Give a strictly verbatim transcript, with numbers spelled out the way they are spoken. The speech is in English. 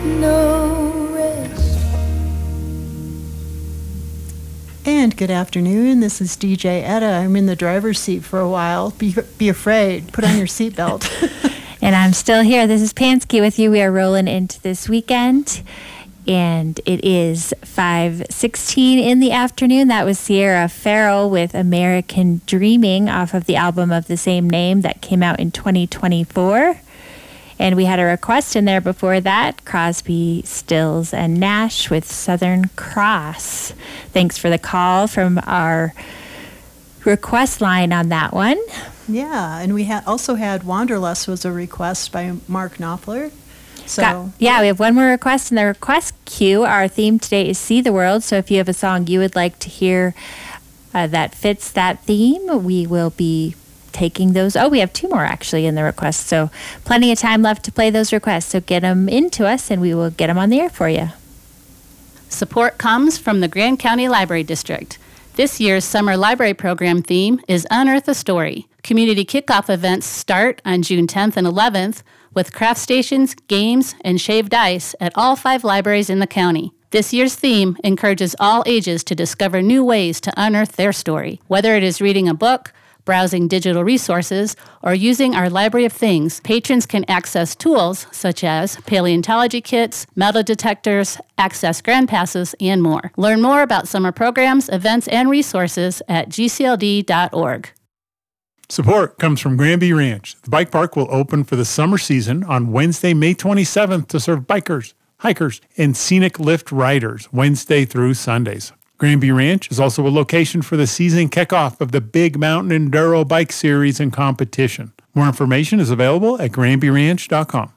no rest. And good afternoon. This is D J Etta. I'm in the driver's seat for a while. Be be afraid. Put on your seatbelt. And I'm still here. This is Pansky with you. We are rolling into this weekend. And it is five sixteen in the afternoon. That was Sierra Farrell with American Dreaming off of the album of the same name that came out in twenty twenty-four. And we had a request in there before that, Crosby, Stills, and Nash with Southern Cross. Thanks for the call from our request line on that one. Yeah, and we ha- also had Wanderlust was a request by Mark Knopfler. So Got, yeah, we have one more request in the request queue. Our theme today is See the World. So if you have a song you would like to hear uh, that fits that theme, we will be taking those. Oh, we have two more actually in the request. So plenty of time left to play those requests. So get them into us and we will get them on the air for you. Support comes from the Grand County Library District. This year's summer library program theme is Unearth a Story. Community kickoff events start on June tenth and eleventh with craft stations, games, and shaved ice at all five libraries in the county. This year's theme encourages all ages to discover new ways to unearth their story. Whether it is reading a book, browsing digital resources, or using our Library of Things, patrons can access tools such as paleontology kits, metal detectors, access grand passes, and more. Learn more about summer programs, events, and resources at g c l d dot org. Support comes from Granby Ranch. The bike park will open for the summer season on Wednesday, May twenty-seventh to serve bikers, hikers, and scenic lift riders Wednesday through Sundays. Granby Ranch is also a location for the season kickoff of the Big Mountain Enduro Bike Series and competition. More information is available at granby ranch dot com.